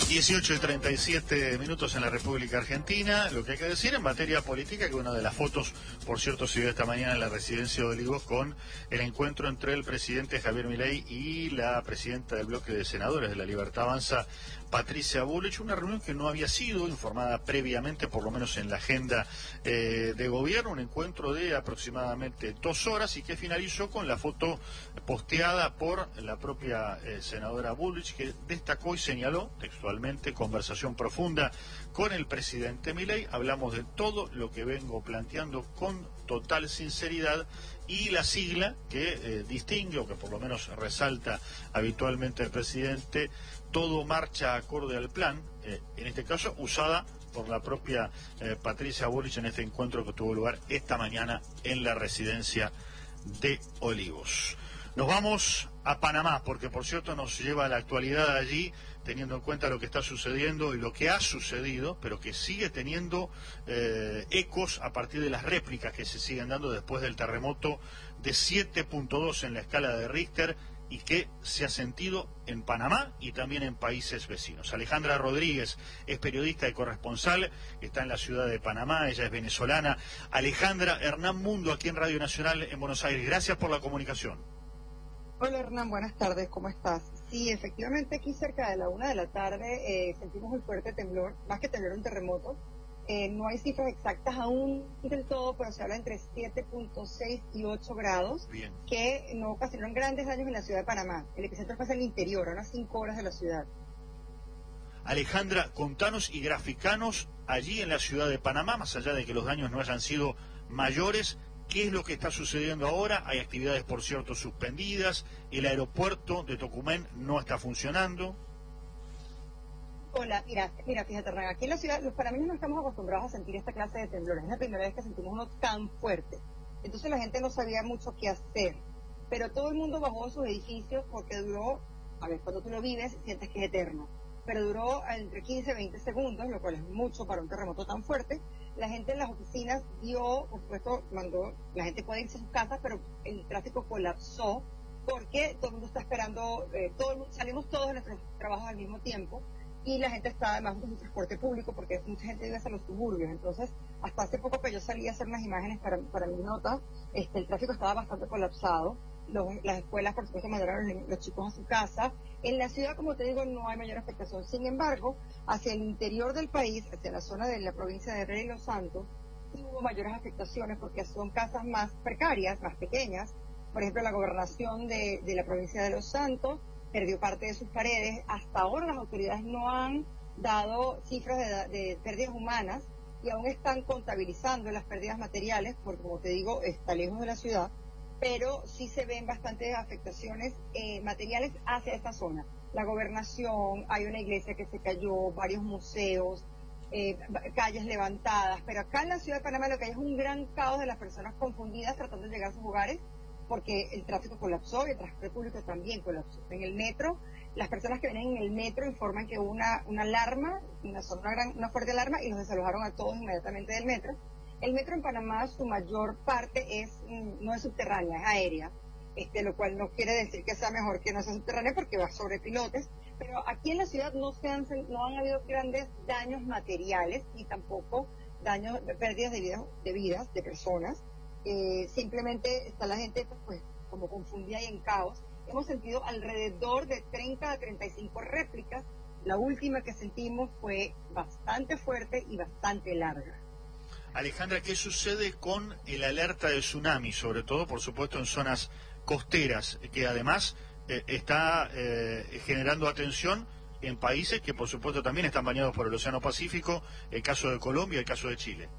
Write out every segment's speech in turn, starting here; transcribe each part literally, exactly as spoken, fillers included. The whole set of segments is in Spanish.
dieciocho y treinta y siete minutos en la República Argentina. Lo que hay que decir en materia política, que una de las fotos, por cierto, se vio esta mañana en la residencia de Olivos con el encuentro entre el presidente Javier Milei y la presidenta del bloque de senadores de La Libertad Avanza, Patricia Bullrich, una reunión que no había sido informada previamente, por lo menos en la agenda eh, de gobierno, un encuentro de aproximadamente dos horas y que finalizó con la foto posteada por la propia eh, senadora Bullrich, que destacó y señaló textualmente: conversación profunda con el presidente Milei, hablamos de todo lo que vengo planteando con total sinceridad, y la sigla que eh, distingue, o que por lo menos resalta habitualmente el presidente, todo marcha acorde al plan, eh, en este caso usada por la propia eh, Patricia Bullrich en este encuentro que tuvo lugar esta mañana en la residencia de Olivos. Nos vamos a Panamá, porque por cierto nos lleva a la actualidad allí, teniendo en cuenta lo que está sucediendo y lo que ha sucedido, pero que sigue teniendo eh, ecos a partir de las réplicas que se siguen dando después del terremoto de siete punto dos en la escala de Richter, y que se ha sentido en Panamá y también en países vecinos. Alejandra Rodríguez es periodista y corresponsal, está en la ciudad de Panamá, ella es venezolana. Alejandra, Hernán Mundo, aquí en Radio Nacional en Buenos Aires, gracias por la comunicación. Hola Hernán, buenas tardes, ¿cómo estás? Sí, efectivamente aquí cerca de la una de la tarde eh, sentimos un fuerte temblor, más que temblor, un terremoto. Eh, no hay cifras exactas aún del todo, pero se habla entre siete punto seis y ocho grados. Bien. Que no ocasionaron grandes daños en la ciudad de Panamá. El epicentro pasa en el interior, a unas cinco horas de la ciudad. Alejandra, contanos y graficanos allí en la ciudad de Panamá, más allá de que los daños no hayan sido mayores, ¿qué es lo que está sucediendo ahora? Hay actividades, por cierto, suspendidas, el aeropuerto de Tocumen no está funcionando. Hola, mira, mira, fíjate, Hernán, aquí en la ciudad los panameños no estamos acostumbrados a sentir esta clase de temblores, es la primera vez que sentimos uno tan fuerte, entonces la gente no sabía mucho qué hacer, pero todo el mundo bajó de sus edificios porque duró, a ver, cuando tú lo vives sientes que es eterno, pero duró entre quince y veinte segundos, lo cual es mucho para un terremoto tan fuerte. La gente en las oficinas dio, por supuesto, mandó, la gente puede irse a sus casas, pero el tráfico colapsó porque todo el mundo está esperando, eh, todo, salimos todos de nuestros trabajos al mismo tiempo, y la gente está además en transporte público porque mucha gente vive hacia los suburbios. Entonces, hasta hace poco que yo salí a hacer unas imágenes para, para mi nota, este, el tráfico estaba bastante colapsado. Los, las escuelas, por supuesto, mandaron los, los chicos a su casa. En la ciudad, como te digo, no hay mayor afectación. Sin embargo, hacia el interior del país, hacia la zona de la provincia de Rey y Los Santos, sí hubo mayores afectaciones porque son casas más precarias, más pequeñas. Por ejemplo, la gobernación de, de la provincia de Los Santos perdió parte de sus paredes. Hasta ahora las autoridades no han dado cifras de, de pérdidas humanas y aún están contabilizando las pérdidas materiales, porque como te digo, está lejos de la ciudad, pero sí se ven bastantes afectaciones eh, materiales hacia esta zona. La gobernación, hay una iglesia que se cayó, varios museos, eh, calles levantadas, pero acá en la ciudad de Panamá lo que hay es un gran caos de las personas confundidas tratando de llegar a sus hogares, porque el tráfico colapsó y el transporte público también colapsó. En el metro, las personas que vienen en el metro informan que hubo una, una alarma, una, una, gran, una fuerte alarma, y los desalojaron a todos inmediatamente del metro. El metro en Panamá, su mayor parte es no es subterránea, es aérea, este, lo cual no quiere decir que sea mejor que no sea subterránea porque va sobre pilotes, pero aquí en la ciudad no, se han, no han habido grandes daños materiales y tampoco daños, pérdidas de vidas de, vidas, de personas. Eh, simplemente está la gente pues como confundida y en caos. Hemos sentido alrededor de treinta a treinta y cinco réplicas. La última que sentimos fue bastante fuerte y bastante larga. Alejandra, ¿qué sucede con el alerta de tsunami, sobre todo, por supuesto, en zonas costeras, que además eh, está eh, generando atención en países que, por supuesto, también están bañados por el Océano Pacífico, el caso de Colombia, el caso de Chile?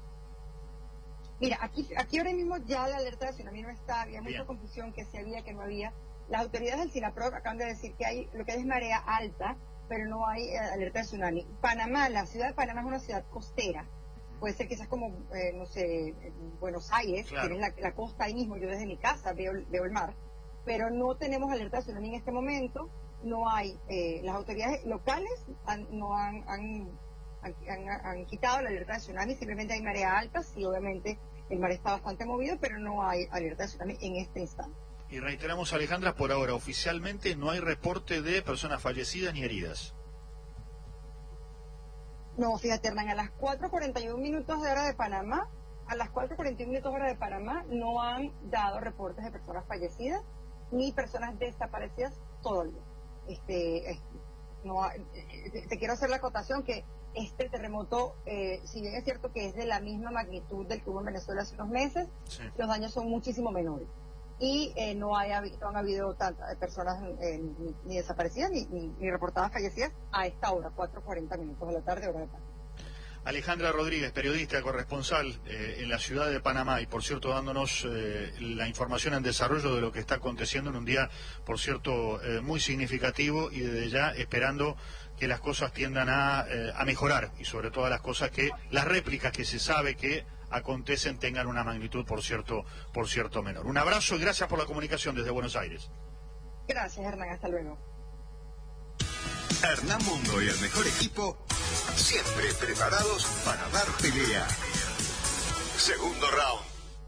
Mira, aquí, aquí ahora mismo ya la alerta de tsunami no está, había mucha Bien. confusión que se había, que no había. Las autoridades del SINAPROC acaban de decir que hay lo que es marea alta, pero no hay eh, alerta de tsunami. Panamá, la ciudad de Panamá es una ciudad costera, puede ser quizás como, eh, no sé, Buenos Aires, claro. Tienes la, la costa ahí mismo, yo desde mi casa veo, veo el mar, pero no tenemos alerta de tsunami en este momento, no hay, eh, las autoridades locales han, no han... han Han, han, han quitado la alerta de tsunami, simplemente hay marea alta, sí, obviamente el mar está bastante movido, pero no hay alerta de tsunami en este instante. Y reiteramos, Alejandra, por ahora oficialmente no hay reporte de personas fallecidas ni heridas. No, fíjate, Hernán, a las cuatro cuarenta y uno minutos de hora de Panamá, a las cuatro cuarenta y uno minutos de hora de Panamá, no han dado reportes de personas fallecidas ni personas desaparecidas todavía. Este, este no, te, te quiero hacer la acotación que este terremoto, eh, si bien es cierto que es de la misma magnitud del que hubo en Venezuela hace unos meses, sí, los daños son muchísimo menores. Y eh, no, hay, no han habido tantas personas eh, ni, ni desaparecidas ni, ni, ni reportadas fallecidas a esta hora, cuatro cuarenta minutos de la tarde, hora de Panamá. Alejandra Rodríguez, periodista, corresponsal eh, en la ciudad de Panamá y, por cierto, dándonos eh, la información en desarrollo de lo que está aconteciendo en un día, por cierto, eh, muy significativo y desde ya esperando que las cosas tiendan a, eh, a mejorar y sobre todo las cosas que, las réplicas que se sabe que acontecen tengan una magnitud, por cierto, por cierto menor. Un abrazo y gracias por la comunicación desde Buenos Aires. Gracias, Hernán, hasta luego. Hernán Mundo y el mejor equipo, siempre preparados para dar pelea. Segundo round.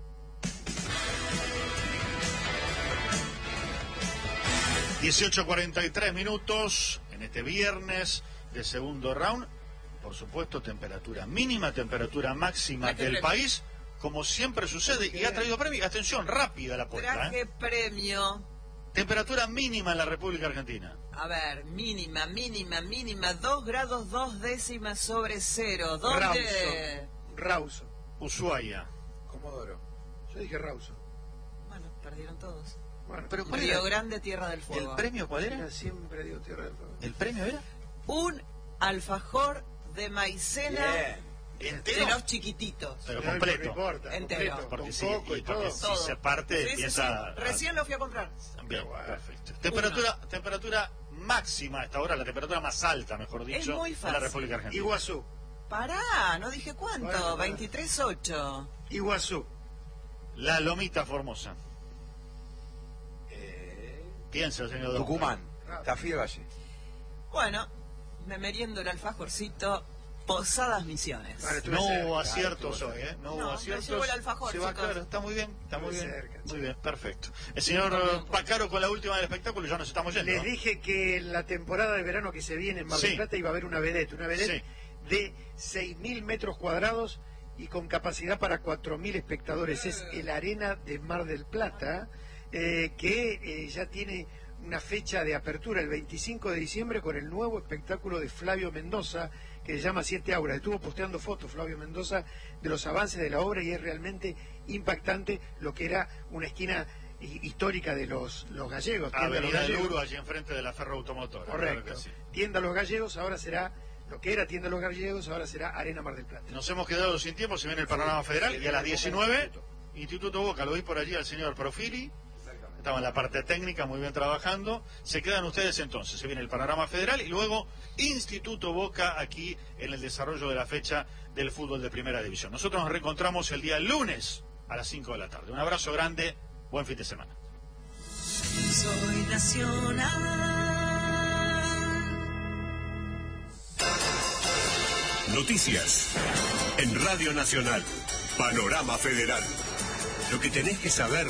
dieciocho cuarenta y tres minutos en este viernes de segundo round. Por supuesto, temperatura mínima, temperatura máxima del premio. País, como siempre sucede, y ha traído premio. Atención, rápida la puerta. Traje ¿eh? premio. Temperatura mínima en la República Argentina. A ver, mínima, mínima, mínima, dos grados dos décimas sobre cero. ¿Dónde? Rawson. Ushuaia. Comodoro. Yo dije Rawson. Bueno, perdieron todos. Bueno, pero Río era? Grande, Tierra del Fuego. ¿El premio cuál era? Mira, siempre digo Tierra del Fuego. ¿El premio era? Un alfajor de maicena. Bien. ¿Entero? De los chiquititos. Pero completo. No importa, entero. Completo, porque con si, coco y, y porque todo. si se parte sí, empieza... Sí, sí. Recién lo fui a comprar. Bien, perfecto. Temperatura, temperatura máxima a esta hora, la temperatura más alta, mejor dicho, es muy fácil. de la República Argentina. Iguazú. Pará, no dije cuánto, bueno, veintitrés ocho. Iguazú. La Lomita Formosa. Eh... Piensa, señor Tucumán, Tafí de Valle. Bueno, me meriendo el alfajorcito. Posadas Misiones. Vale, no cerca, hubo aciertos claro, hoy, ¿eh? No, no hubo aciertos. Me llevo el alfajor, se va, claro, está muy bien, está muy bien. Cerca, muy bien, perfecto. El señor Pacaro con la última del espectáculo, ya nos estamos yendo. Les dije que en la temporada de verano que se viene en Mar del sí. Plata iba a haber una vedette, una vedette sí. de seis mil metros cuadrados y con capacidad para cuatro mil espectadores. Es el Arena de Mar del Plata, eh, que eh, ya tiene una fecha de apertura el veinticinco de diciembre con el nuevo espectáculo de Flavio Mendoza, que se llama Siete Auras. Estuvo posteando fotos Flavio Mendoza de los avances de la obra y es realmente impactante lo que era una esquina histórica de los, los gallegos. Avenida del Uru, allí enfrente de la Ferro Automotora. Correcto. Claro que sí. Tienda Los Gallegos, ahora será, lo que era Tienda Los Gallegos, ahora será Arena Mar del Plata. Nos hemos quedado sin tiempo, se viene el panorama federal y a las diecinueve, Instituto Boca, lo vi por allí al señor Profili. Estaba en la parte técnica, muy bien trabajando. Se quedan ustedes entonces, se viene el panorama federal y luego Instituto Boca aquí en el desarrollo de la fecha del fútbol de primera división. Nosotros nos reencontramos el día lunes a las cinco de la tarde. Un abrazo grande, buen fin de semana. Soy nacional. Noticias en Radio Nacional. Panorama Federal. Lo que tenés que saber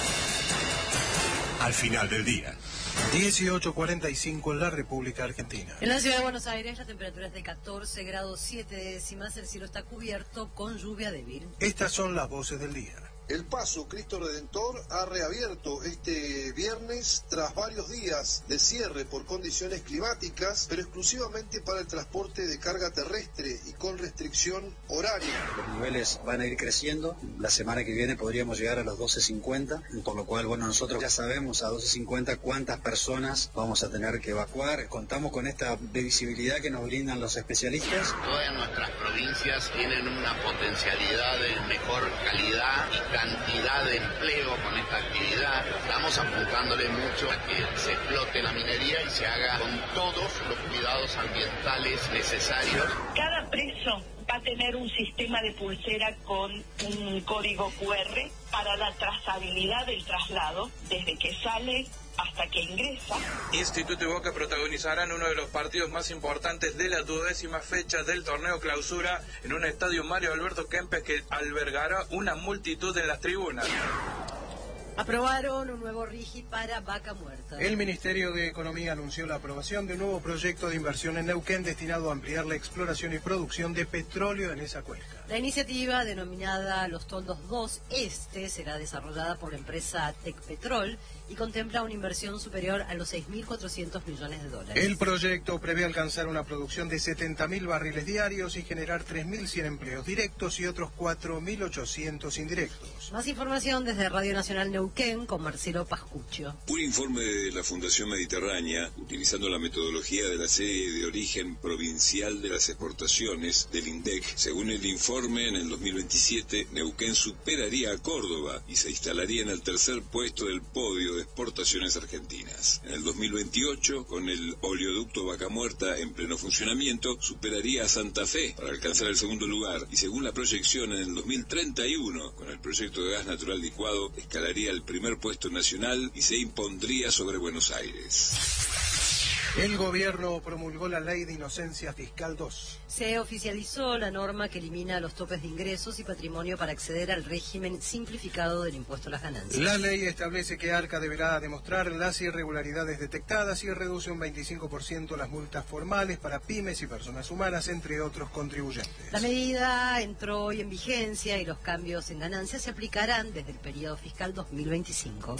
al final del día. dieciocho cuarenta y cinco en la República Argentina. En la ciudad de Buenos Aires la temperatura es de catorce grados siete décimas, el cielo está cubierto con lluvia débil. Estas son las voces del día. El Paso Cristo Redentor ha reabierto este viernes tras varios días de cierre por condiciones climáticas, pero exclusivamente para el transporte de carga terrestre y con restricción horaria. Los niveles van a ir creciendo. La semana que viene podríamos llegar a los doce cincuenta, por lo cual, bueno, nosotros ya sabemos a doce cincuenta cuántas personas vamos a tener que evacuar. Contamos con esta visibilidad que nos brindan los especialistas. Todas nuestras provincias tienen una potencialidad de mejor calidad y cantidad de empleo con esta actividad. Estamos apuntándole mucho a que se explote la minería y se haga con todos los cuidados ambientales necesarios. Cada preso va a tener un sistema de pulsera con un código cu erre para la trazabilidad del traslado, desde que sale hasta que ingresa. Instituto y Boca protagonizarán uno de los partidos más importantes de la duodécima fecha del torneo Clausura en un estadio Mario Alberto Kempes que albergará una multitud en las tribunas. Aprobaron un nuevo RIGI para Vaca Muerta. El Ministerio de Economía anunció la aprobación de un nuevo proyecto de inversión en Neuquén destinado a ampliar la exploración y producción de petróleo en esa cuenca. La iniciativa, denominada Los Toldos dos Este, será desarrollada por la empresa Tecpetrol y contempla una inversión superior a los seis mil cuatrocientos millones de dólares. El proyecto prevé alcanzar una producción de setenta mil barriles diarios y generar tres mil cien empleos directos y otros cuatro mil ochocientos indirectos. Más información desde Radio Nacional Neuquén con Marcelo Pascuccio. Un informe de la Fundación Mediterránea, utilizando la metodología de la serie de origen provincial de las exportaciones del INDEC, según el informe, en el dos mil veintisiete, Neuquén superaría a Córdoba y se instalaría en el tercer puesto del podio de exportaciones argentinas. En el dos mil veintiocho, con el oleoducto Vaca Muerta en pleno funcionamiento, superaría a Santa Fe para alcanzar el segundo lugar y, según la proyección, en el dos mil treinta y uno, con el proyecto de gas natural licuado, escalaría el primer puesto nacional y se impondría sobre Buenos Aires. El gobierno promulgó la Ley de Inocencia Fiscal dos. Se oficializó la norma que elimina los topes de ingresos y patrimonio para acceder al régimen simplificado del impuesto a las ganancias. La ley establece que Arca deberá demostrar las irregularidades detectadas y reduce un veinticinco por ciento las multas formales para pymes y personas humanas, entre otros contribuyentes. La medida entró hoy en vigencia y los cambios en ganancias se aplicarán desde el periodo fiscal dos mil veinticinco.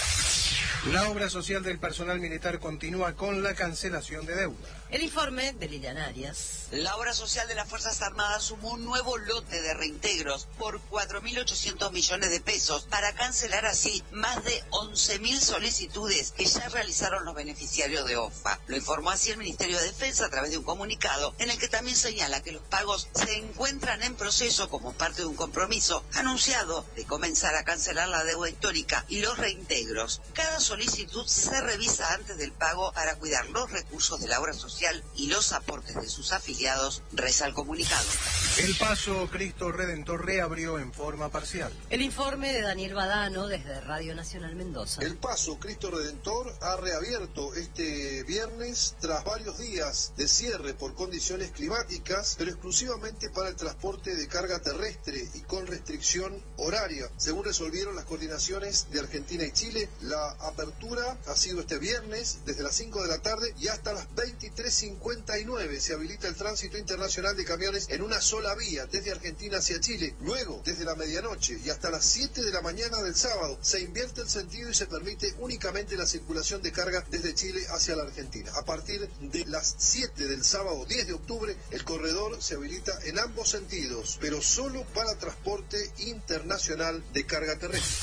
La obra social del personal militar continúa con la cancelación de deuda. El informe de Liliana Arias. La obra social de las Fuerzas Armadas sumó un nuevo lote de reintegros por cuatro mil ochocientos millones de pesos para cancelar así más de once mil solicitudes que ya realizaron los beneficiarios de O F A. Lo informó así el Ministerio de Defensa a través de un comunicado en el que también señala que los pagos se encuentran en proceso como parte de un compromiso anunciado de comenzar a cancelar la deuda histórica y los reintegros. Cada solicitud se revisa antes del pago para cuidar los recursos de la obra social y los aportes de sus afiliados, reza el comunicado. El Paso Cristo Redentor reabrió en forma parcial. El informe de Daniel Badano desde Radio Nacional Mendoza. El Paso Cristo Redentor ha reabierto este viernes tras varios días de cierre por condiciones climáticas, pero exclusivamente para el transporte de carga terrestre y con restricción horaria. Según resolvieron las coordinaciones de Argentina y Chile, la apertura ha sido este viernes desde las cinco de la tarde y hasta las veintitrés cincuenta y nueve se habilita el tránsito internacional de camiones en una sola vía desde Argentina hacia Chile. Luego, desde la medianoche y hasta las siete de la mañana del sábado, se invierte el sentido y se permite únicamente la circulación de carga desde Chile hacia la Argentina. A partir de las siete del sábado diez de octubre, el corredor se habilita en ambos sentidos, pero solo para transporte internacional de carga terrestre.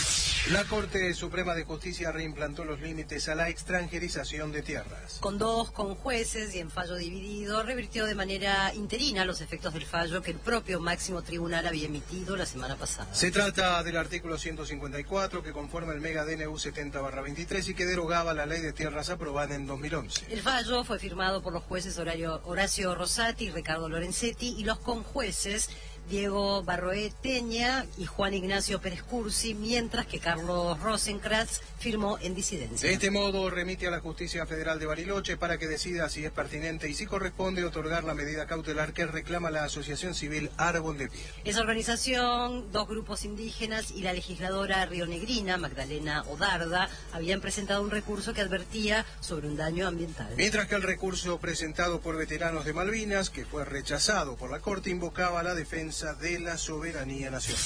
La Corte Suprema de Justicia reimplantó los límites a la extranjerización de tierras. Con dos conjueces y en fallo dividido, revirtió de manera interina los efectos del fallo que el propio máximo tribunal había emitido la semana pasada. Se trata del artículo ciento cincuenta y cuatro que conforma el mega D N U setenta barra veintitrés y que derogaba la ley de tierras aprobada en dos mil once. El fallo fue firmado por los jueces Horario, Horacio Rosati y Ricardo Lorenzetti y los conjueces Diego Barroeteña y Juan Ignacio Pérez Cursi, mientras que Carlos Rosenkrantz firmó en disidencia. De este modo, remite a la Justicia Federal de Bariloche para que decida si es pertinente y si corresponde otorgar la medida cautelar que reclama la Asociación Civil Árbol de Pie. Esa organización, dos grupos indígenas y la legisladora rionegrina Magdalena Odarda habían presentado un recurso que advertía sobre un daño ambiental. Mientras que el recurso presentado por veteranos de Malvinas, que fue rechazado por la Corte, invocaba la defensa de la soberanía nacional.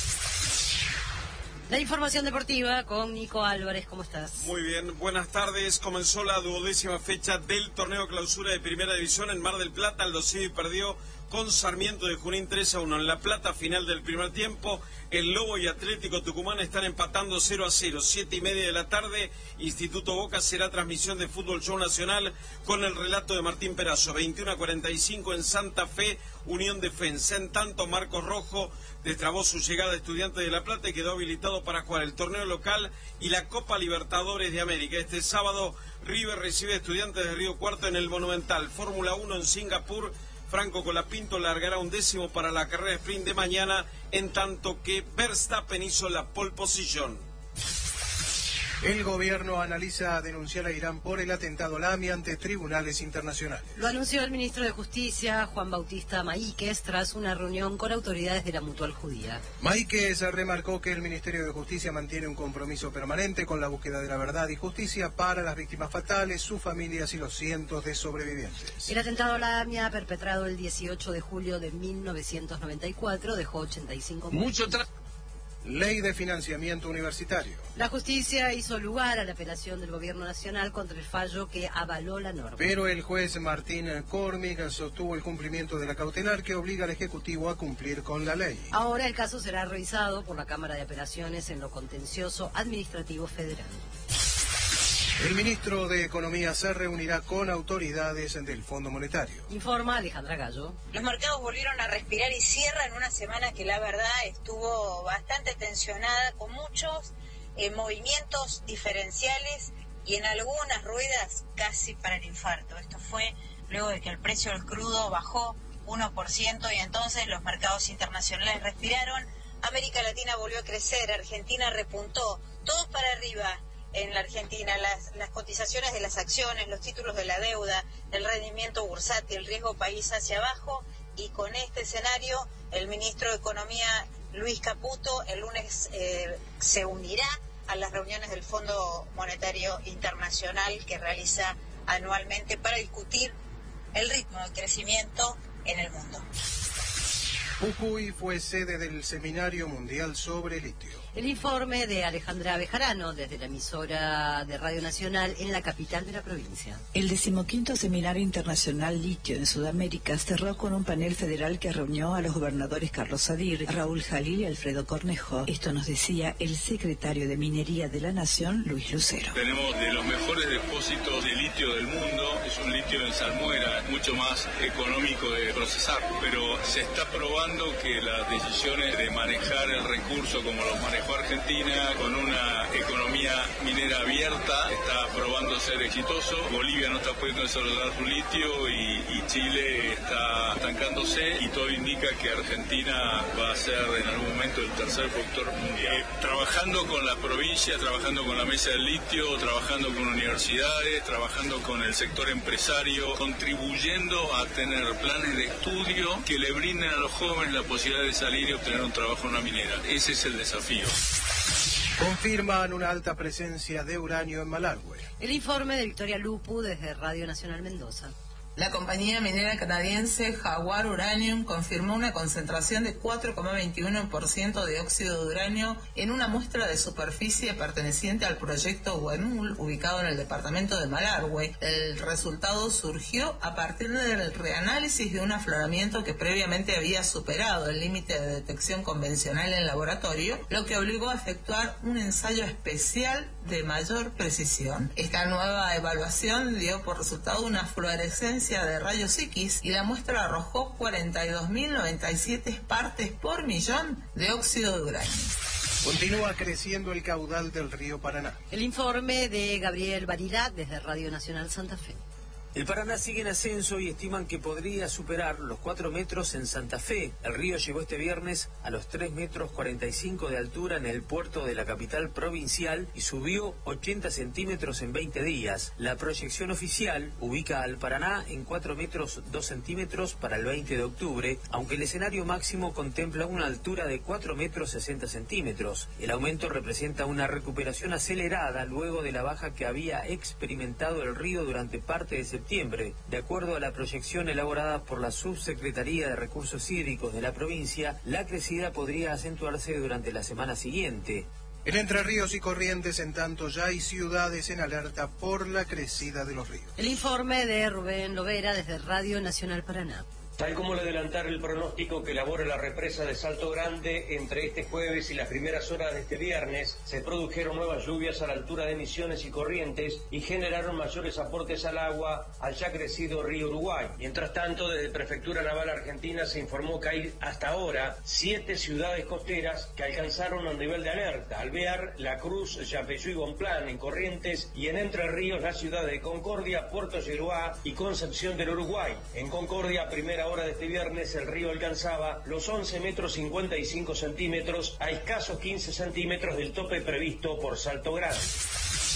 La información deportiva con Nico Álvarez, ¿cómo estás? Muy bien, buenas tardes. Comenzó la duodécima fecha del torneo clausura de Primera División en Mar del Plata. Aldo Civi perdió con Sarmiento de Junín tres a uno. En La Plata, final del primer tiempo, el Lobo y Atlético Tucumán están empatando cero a cero. Siete y media de la tarde, Instituto Boca será transmisión de Fútbol Show Nacional con el relato de Martín Perazo. veintiuno a cuarenta y cinco en Santa Fe, Unión Defensa. En tanto, Marcos Rojo destrabó su llegada a Estudiantes de La Plata y quedó habilitado para jugar el torneo local y la Copa Libertadores de América. Este sábado, River recibe a Estudiantes de Río Cuarto en el Monumental. Fórmula uno en Singapur. Franco Colapinto largará un décimo para la carrera de sprint de mañana, en tanto que Verstappen hizo la pole position. El gobierno analiza denunciar a Irán por el atentado Lamy ante tribunales internacionales. Lo anunció el ministro de Justicia, Juan Bautista Maíquez, tras una reunión con autoridades de la Mutual Judía. Maíquez remarcó que el Ministerio de Justicia mantiene un compromiso permanente con la búsqueda de la verdad y justicia para las víctimas fatales, sus familias y los cientos de sobrevivientes. El atentado Lamy, perpetrado el dieciocho de julio de mil novecientos noventa y cuatro, dejó ochenta y cinco muertos. Mucho tra- Ley de financiamiento universitario. La justicia hizo lugar a la apelación del gobierno nacional contra el fallo que avaló la norma. Pero el juez Martín Cormig sostuvo el cumplimiento de la cautelar que obliga al Ejecutivo a cumplir con la ley. Ahora el caso será revisado por la Cámara de Apelaciones en lo contencioso administrativo federal. El ministro de Economía se reunirá con autoridades del Fondo Monetario. Informa Alejandra Gallo. Los mercados volvieron a respirar y cierran una semana que la verdad estuvo bastante tensionada, con muchos eh, movimientos diferenciales y en algunas ruedas casi para el infarto. Esto fue luego de que el precio del crudo bajó uno por ciento y entonces los mercados internacionales respiraron. América Latina volvió a crecer, Argentina repuntó, todo para arriba. En la Argentina, las, las cotizaciones de las acciones, los títulos de la deuda, el rendimiento bursátil, el riesgo país hacia abajo, y con este escenario el ministro de Economía, Luis Caputo, el lunes eh, se unirá a las reuniones del Fondo Monetario Internacional que realiza anualmente para discutir el ritmo de crecimiento en el mundo. Jujuy fue sede del Seminario Mundial sobre Litio. El informe de Alejandra Bejarano desde la emisora de Radio Nacional en la capital de la provincia. El decimoquinto Seminario Internacional Litio en Sudamérica cerró con un panel federal que reunió a los gobernadores Carlos Sadir, Raúl Jalil y Alfredo Cornejo. Esto nos decía el secretario de Minería de la Nación, Luis Lucero. Tenemos de los mejores depósitos de litio del mundo. Es un litio en salmuera, mucho más económico de procesar, pero se está probando que las decisiones de manejar el recurso como los manejó Argentina, con una economía minera abierta, está probando ser exitoso. Bolivia no está pudiendo desarrollar su litio y, y Chile está estancándose, y todo indica que Argentina va a ser en algún momento el tercer productor mundial. Trabajando con la provincia, trabajando con la mesa del litio, trabajando con universidades, trabajando con el sector empresario, contribuyendo a tener planes de estudio que le brinden a los jóvenes la posibilidad de salir y obtener un trabajo en una minera. Ese es el desafío. Confirman una alta presencia de uranio en Malargüe. El informe de Victoria Lupu desde Radio Nacional Mendoza. La compañía minera canadiense Jaguar Uranium confirmó una concentración de cuatro coma veintiuno por ciento de óxido de uranio en una muestra de superficie perteneciente al proyecto Huemul, ubicado en el departamento de Malargüe. El resultado surgió a partir del reanálisis de un afloramiento que previamente había superado el límite de detección convencional en laboratorio, lo que obligó a efectuar un ensayo especial de mayor precisión. Esta nueva evaluación dio por resultado una fluorescencia de rayos X y la muestra arrojó cuarenta y dos mil noventa y siete partes por millón de óxido de uranio. Continúa creciendo el caudal del río Paraná. El informe de Gabriel Barilá desde Radio Nacional Santa Fe. El Paraná sigue en ascenso y estiman que podría superar los cuatro metros en Santa Fe. El río llegó este viernes a los tres metros cuarenta y cinco de altura en el puerto de la capital provincial y subió ochenta centímetros en veinte días. La proyección oficial ubica al Paraná en cuatro metros dos centímetros para el veinte de octubre, aunque el escenario máximo contempla una altura de cuatro metros sesenta centímetros. El aumento representa una recuperación acelerada luego de la baja que había experimentado el río durante parte de septiembre. septiembre. De acuerdo a la proyección elaborada por la Subsecretaría de Recursos Hídricos de la provincia, la crecida podría acentuarse durante la semana siguiente. En Entre Ríos y Corrientes, en tanto, ya hay ciudades en alerta por la crecida de los ríos. El informe de Rubén Lovera desde Radio Nacional Paraná. Tal como le adelantar el pronóstico que elabora la represa de Salto Grande, entre este jueves y las primeras horas de este viernes se produjeron nuevas lluvias a la altura de Misiones y Corrientes y generaron mayores aportes al agua al ya crecido río Uruguay. Mientras tanto, desde Prefectura Naval Argentina se informó que hay hasta ahora siete ciudades costeras que alcanzaron un nivel de alerta: Alvear, La Cruz, Yapeyú y Bonplan en Corrientes, y en Entre Ríos las ciudades de Concordia, Puerto Yeruá y Concepción del Uruguay. En Concordia, primera hora de este viernes, el río alcanzaba los once metros cincuenta y cinco centímetros a escasos quince centímetros del tope previsto por Salto Grande.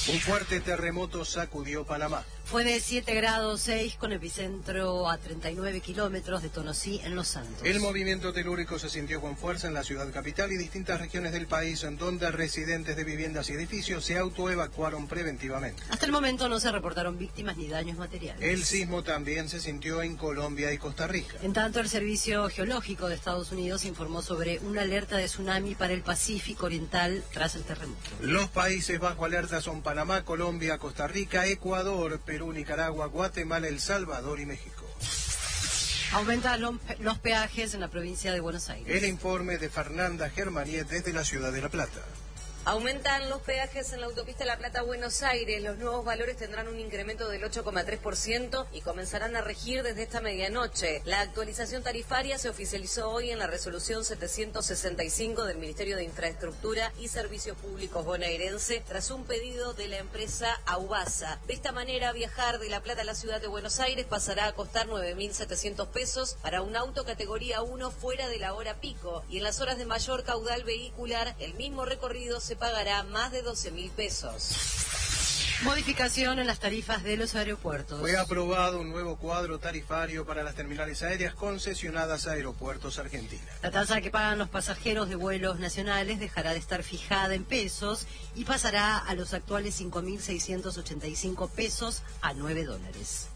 Un fuerte terremoto sacudió Panamá. Fue de siete grados seis con epicentro a treinta y nueve kilómetros de Tonosí en Los Santos. El movimiento telúrico se sintió con fuerza en la ciudad capital y distintas regiones del país, en donde residentes de viviendas y edificios se autoevacuaron preventivamente. Hasta el momento no se reportaron víctimas ni daños materiales. El sismo también se sintió en Colombia y Costa Rica. En tanto, el Servicio Geológico de Estados Unidos informó sobre una alerta de tsunami para el Pacífico Oriental tras el terremoto. Los países bajo alerta son Panamá, Colombia, Costa Rica, Ecuador, Perú, Nicaragua, Guatemala, El Salvador y México. Aumentan los peajes en la provincia de Buenos Aires. El informe de Fernanda Germaniet desde la ciudad de La Plata. Aumentan los peajes en la autopista La Plata-Buenos Aires. Los nuevos valores tendrán un incremento del ocho coma tres por ciento y comenzarán a regir desde esta medianoche. La actualización tarifaria se oficializó hoy en la resolución setecientos sesenta y cinco del Ministerio de Infraestructura y Servicios Públicos bonaerense tras un pedido de la empresa Aubasa. De esta manera, viajar de La Plata a la ciudad de Buenos Aires pasará a costar nueve mil setecientos pesos para un auto categoría uno fuera de la hora pico, y en las horas de mayor caudal vehicular el mismo recorrido se pagará más de doce mil pesos. Modificación en las tarifas de los aeropuertos. Fue aprobado un nuevo cuadro tarifario para las terminales aéreas concesionadas a Aeropuertos Argentina. La tasa que pagan los pasajeros de vuelos nacionales dejará de estar fijada en pesos y pasará a los actuales cinco mil seiscientos ochenta y cinco pesos a nueve dólares.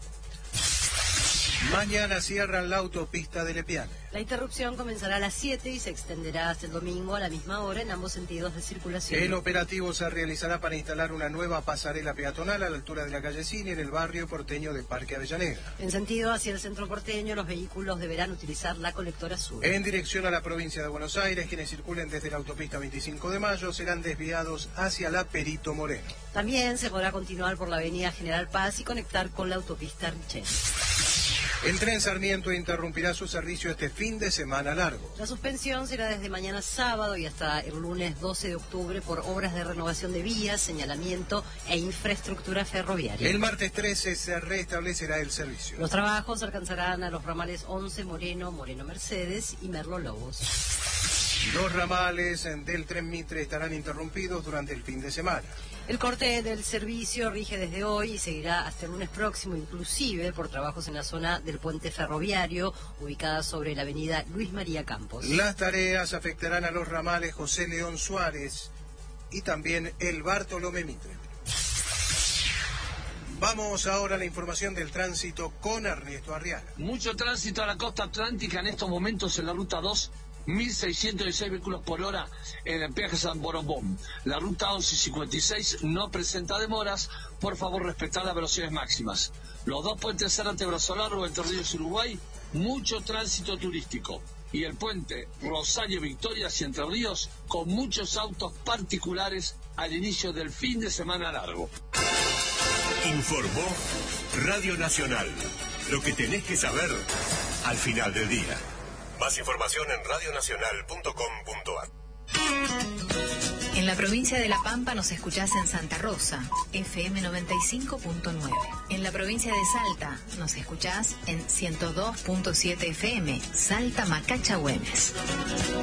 Mañana cierran la autopista de Lepiane. La interrupción comenzará a las siete y se extenderá hasta el domingo a la misma hora en ambos sentidos de circulación. El operativo se realizará para instalar una nueva pasarela peatonal a la altura de la calle Cine en el barrio porteño de Parque Avellaneda. En sentido hacia el centro porteño, los vehículos deberán utilizar la colectora sur. En dirección a la provincia de Buenos Aires, quienes circulen desde la autopista veinticinco de mayo serán desviados hacia la Perito Moreno. También se podrá continuar por la avenida General Paz y conectar con la autopista Richel. El tren Sarmiento interrumpirá su servicio este fin de semana largo. La suspensión será desde mañana sábado y hasta el lunes doce de octubre por obras de renovación de vías, señalamiento e infraestructura ferroviaria. El martes trece se restablecerá el servicio. Los trabajos alcanzarán a los ramales once Moreno, Moreno Mercedes y Merlo Lobos. Los ramales del tren Mitre estarán interrumpidos durante el fin de semana. El corte del servicio rige desde hoy y seguirá hasta el lunes próximo, inclusive por trabajos en la zona del puente ferroviario, ubicada sobre la avenida Luis María Campos. Las tareas afectarán a los ramales José León Suárez y también el Bartolomé Mitre. Vamos ahora a la información del tránsito con Ernesto Arriaga. Mucho tránsito a la costa atlántica en estos momentos en la ruta dos. mil seiscientos dieciséis vehículos por hora en el peaje San Borombón. La ruta once cincuenta y seis no presenta demoras. Por favor, respetar las velocidades máximas. Los dos puentes Zárate Brazo Largo, Entre Ríos Uruguay, mucho tránsito turístico. Y el puente Rosario Victorias y Entre Ríos, con muchos autos particulares al inicio del fin de semana largo. Informó Radio Nacional. Lo que tenés que saber al final del día. Más información en radio nacional punto com punto a r. En la provincia de La Pampa nos escuchás en Santa Rosa, F M noventa y cinco punto nueve. En la provincia de Salta nos escuchás en ciento dos punto siete F M, Salta Macacha Güemes.